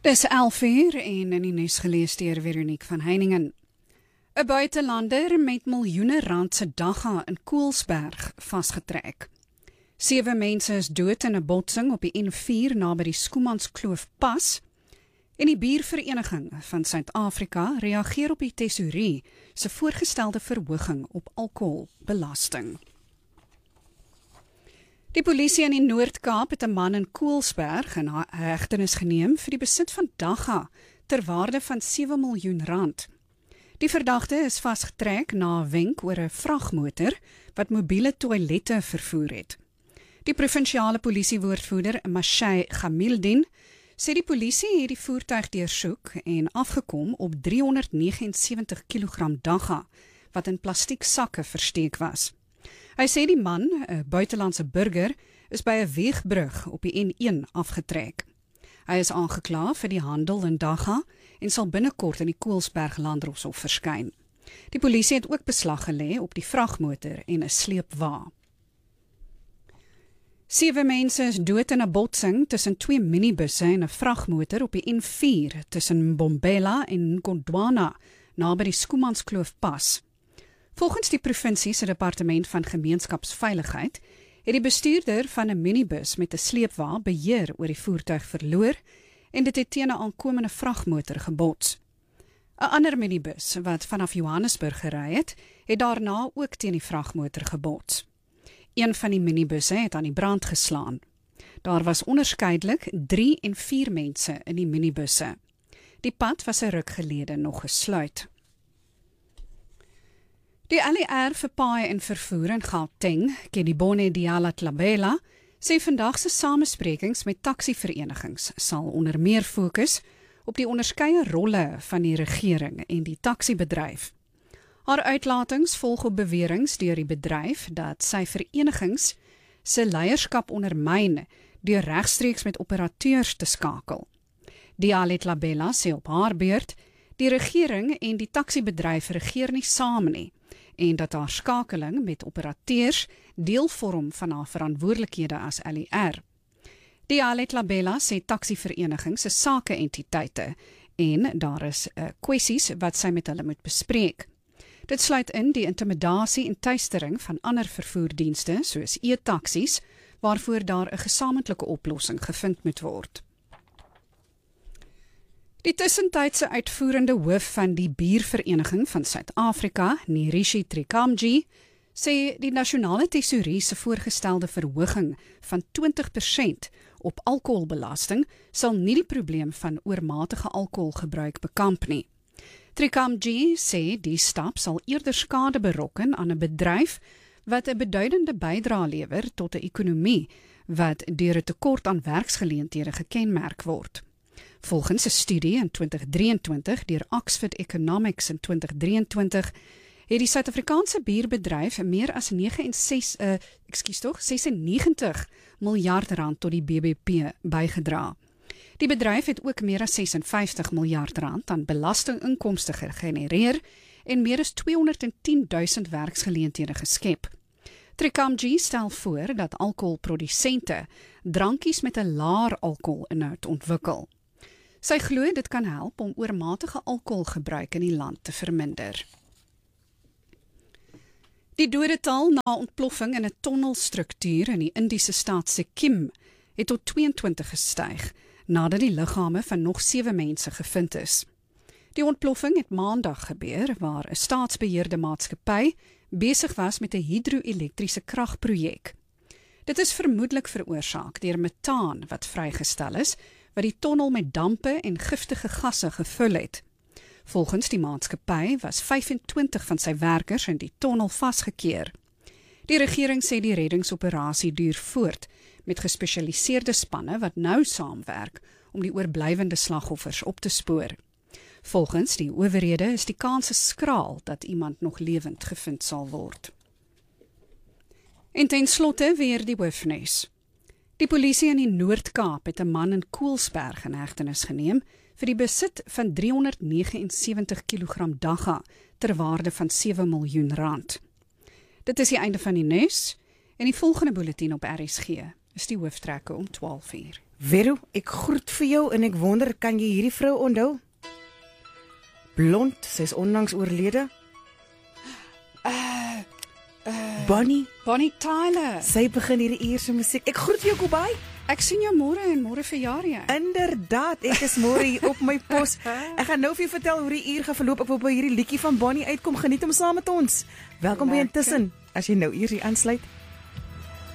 Dis 11:00 en in die nuus gelees deur Veronique van Heiningen. 'n Buitelander met miljoene rand se dagga in Koelsberg vasgetrek. 7 mense is dood in 'n botsing op die N4 naby die Schoemanskloof pas. En die Biervereniging van Suid-Afrika reageer op die Tesourie se voorgestelde verhoging op alkoholbelasting. Die polisie in die Noord-Kaap het 'n man in Koelsberg in hegtenis geneem vir die besit van dagga ter waarde van 7 miljoen rand. Die verdagte is vasgetrek na 'n wenk oor 'n vragmotor wat mobiele toilette vervoer het. Die provinsiale polisiewoordvoerder, Mashay Gamildin, sê die polisie het die voertuig deursoek en afgekom op 379 kg dagga wat in plastiek sakke versteek was. Hy sê die man, 'n buitelandse burger, is by 'n weegbrug op die N1 afgetrek. Hy is aangekla vir die handel in dagga en sal binnekort in die Koelsberg Landdroshof verskyn. Die polisie het ook beslag gelê op die vragmotor en 'n sleepwa. 7 mense is dood in 'n botsing tussen 2 minibusse en 'n vragmotor op die N4 tussen Mbombela en Gondwana naby die Schoemanskloof pas. Volgens die provinsie se departement van gemeenskapsveiligheid het die bestuurder van 'n minibus met 'n sleepwa beheer oor die voertuig verloor en dit het teen 'n aankomende vragmotor gebots. 'n Ander minibus wat vanaf Johannesburg gery het, het daarna ook teen die vragmotor gebots. Een van die minibusse het aan die brand geslaan. Daar was onderskeidelik 3 en 4 mense in die minibusse. Die pad was 'n ruk gelede nog gesluit. Die LER vir Paai en Vervoer in Gauteng, Kedibone Diala-Tlabela, sê vandag se samesprekings met taksiverenigings sal onder meer fokus op die onderskeie rolle van die regering en die taksibedryf. Haar uitlatings volg op beweringe deur die bedryf dat sy verenigings se leierskap ondermyn deur regstreeks met operateurs te skakel. Diala-Tlabela sê op haar beurt, die regering en die taksibedryf regeer nie saam nie, en dat haar skakeling met operateurs deel vorm van haar verantwoordelikhede as LER. Diala-Tlabela sê taksiverenigings is sake-entiteite en daar is kwessies wat sy met hulle moet bespreek. Dit sluit in die intimidasie en tuistering van ander vervoerdienste soos e-taksies waarvoor daar 'n gesamentlike oplossing gevind moet word. Die tussentydse uitvoerende hoof van die Biervereniging van Suid-Afrika, Nirishi Trikamji, sê die nasionale tesourie se voorgestelde verhoging van 20% op alkoholbelasting sal nie die probleem van oormatige alkoholgebruik bekamp nie. Trikamji sê die stap sal eerder skade berokken aan 'n bedryf wat 'n beduidende bydrae lewer tot 'n ekonomie wat deur 'n tekort aan werksgeleenthede gekenmerk word. Volgens 'n studie in 2023 deur Oxford Economics in 2023 het die Suid-Afrikaanse bierbedryf meer as 96 miljard rand tot die BBP bygedra. Die bedryf het ook meer as 56 miljard rand aan belastinginkomste gegenereer en meer as 210.000 werksgeleenthede geskep. Trikamji stel voor dat alkoholprodusente drankies met 'n laer alkoholinhoud ontwikkel. Sy glo dit kan help om oormatige alkoholgebruik in die land te verminder. Die dodetal na ontploffing in 'n tonnelstruktuur in die Indiese staat Sikkim het tot 22 gestyg, nadat die liggame van nog 7 mense gevind is. Die ontploffing het maandag gebeur, waar 'n staatsbeheerde maatskappy besig was met 'n hidro-elektriese kragprojek. Dit is vermoedelik veroorsaak deur metaan wat vrygestel is, wat die tonnel met dampe en giftige gasse gevul het. Volgens die maatskappy was 25 van sy werkers in die tonnel vasgekeer. Die regering sê die reddingsoperasie duur voort met gespesialiseerde spanne wat nou saamwerk om die oorblywende slagoffers op te spoor. Volgens die owerhede is die kans skraal dat iemand nog lewend gevind sal word. En ten slotte weer die hoofnuus. Die polisie in die Noord-Kaap het 'n man in Koelsberg in hegtenis geneem vir die besit van 379 kg dagga ter waarde van 7 miljoen rand. Dit is die einde van die nuus en die volgende bulletin op RSG is die hooftrekke om 12:00. Vero, ek groet vir jou en ek wonder, kan jy hierdie vrou onthou? Blond, sy is onlangs oorlede. Bonnie Tyler. Sy begin hierdie uur se musiek. Ek groet jou, Kobai. Ek sien jou môre en môre verjaar jy. Inderdaad, ek is môre hier op my pos. Ek gaan nou vir jou vertel hoe die uur gaan verloop. Ek wil by hierdie liedjie van Bonnie uitkom. Geniet hom saam met ons. Welkom by Intussen, as jy nou eers hier aansluit.